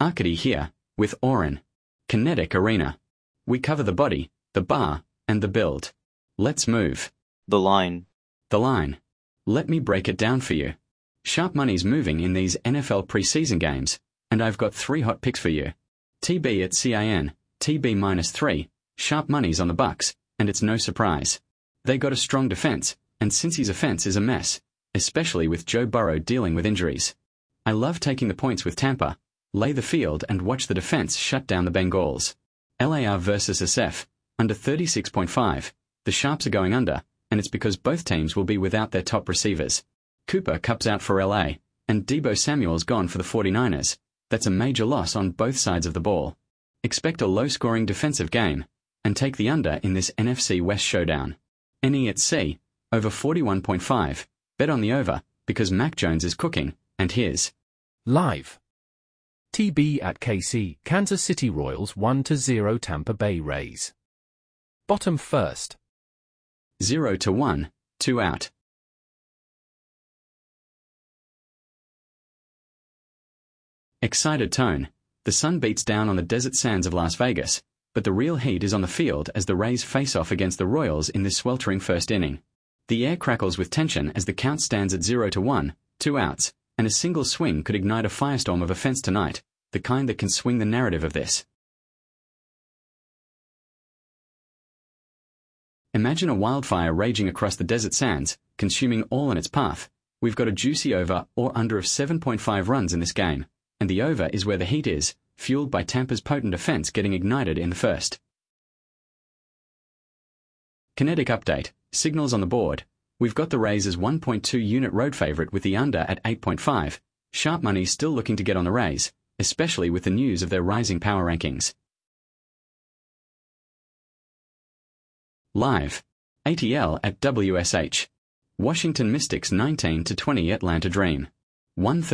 Arcady here, with Oren. Kinetic Arena. We cover the body, the bar, and the build. Let's move. The line. The line. Let me break it down for you. Sharp money's moving in these NFL preseason games, and I've got 3 hot picks for you. TB at CIN, TB -3, sharp money's on the Bucks, and it's no surprise. They got a strong defense, and Cincy's offense is a mess, especially with Joe Burrow dealing with injuries. I love taking the points with Tampa, lay the field and watch the defense shut down the Bengals. LAR versus SF, under 36.5, the Sharps are going under, and it's because both teams will be without their top receivers. Cooper Kupp's out for LA, and Deebo Samuel's gone for the 49ers. That's a major loss on both sides of the ball. Expect a low-scoring defensive game, and take the under in this NFC West showdown. NE at C, over 41.5, bet on the over, because Mac Jones is cooking, and here's live. TB at KC, Kansas City Royals 1-0 Tampa Bay Rays. Bottom first. 0-1, 2 out. Excited tone. The sun beats down on the desert sands of Las Vegas, but the real heat is on the field as the Rays face off against the Royals in this sweltering first inning. The air crackles with tension as the count stands at 0-1, 2 outs, and a single swing could ignite a firestorm of offense tonight, the kind that can swing the narrative of this. Imagine a wildfire raging across the desert sands, consuming all in its path. We've got a juicy over or under of 7.5 runs in this game, and the over is where the heat is, fueled by Tampa's potent offense getting ignited in the first. Kinetic update, signals on the board. We've got the Rays as 1.2 unit road favorite with the under at 8.5. Sharp money's still looking to get on the Rays, especially with the news of their rising power rankings. Live. ATL at WSH. Washington Mystics 19-20 Atlanta Dream. 1/3.